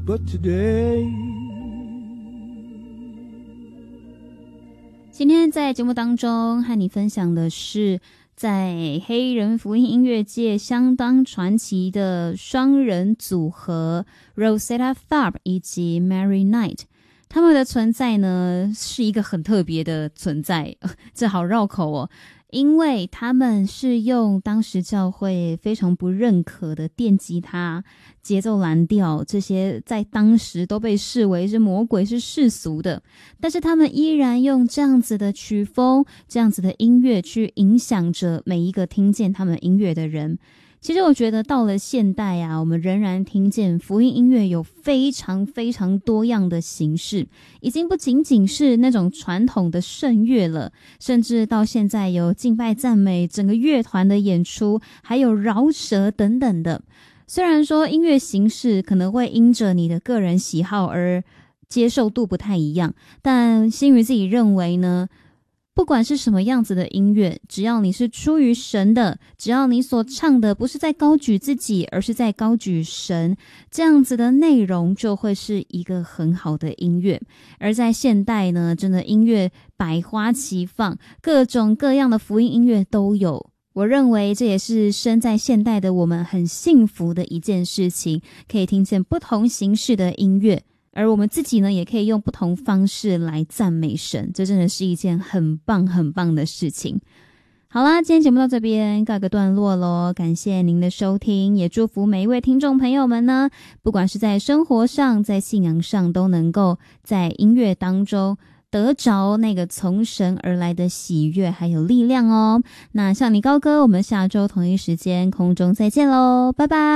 but today。 今天在节目当中和你分享的是在黑人福音音乐界相当传奇的双人组合 Rosetta Tharpe 以及 Mary Knight。他们的存在呢是一个很特别的存在，这好绕口哦，因为他们是用当时教会非常不认可的电吉他、节奏蓝调，这些在当时都被视为是魔鬼、是世俗的，但是他们依然用这样子的曲风、这样子的音乐去影响着每一个听见他们音乐的人。其实我觉得到了现代啊，我们仍然听见福音音乐有非常非常多样的形式，已经不仅仅是那种传统的圣乐了，甚至到现在有敬拜赞美、整个乐团的演出，还有饶舌等等的。虽然说音乐形式可能会因着你的个人喜好而接受度不太一样，但心瑜自己认为呢，不管是什么样子的音乐，只要你是出于神的，只要你所唱的不是在高举自己，而是在高举神，这样子的内容就会是一个很好的音乐。而在现代呢，真的音乐百花齐放，各种各样的福音音乐都有。我认为这也是身在现代的我们很幸福的一件事情，可以听见不同形式的音乐，而我们自己呢，也可以用不同方式来赞美神，这真的是一件很棒很棒的事情。好啦，今天节目到这边告个段落咯，感谢您的收听，也祝福每一位听众朋友们呢，不管是在生活上、在信仰上，都能够在音乐当中得着那个从神而来的喜悦还有力量哦。那向你高歌，我们下周同一时间空中再见咯，拜拜。